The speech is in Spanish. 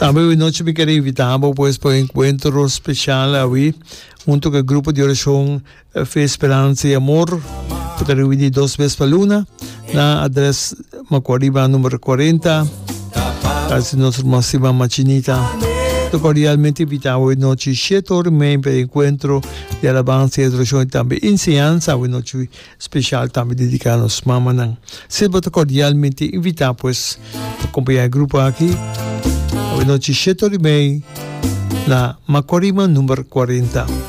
También hoy noche me quería invitamos pues por encuentro especial hoy junto con el grupo de oración Fe, Esperanza y Amor. Para reunir 2 veces por luna na adres Macuariba número 40 casi nuestra máxima machinita. Cordialmente invitado hoy noche 7 horas para el encuentro de alabanza y adoración y también enseñanza hoy noche especial también dedicada a los mamás. Siempre cordialmente invitado pues a acompañar el grupo aquí hoy noche 7 horas la Macuariba número 40.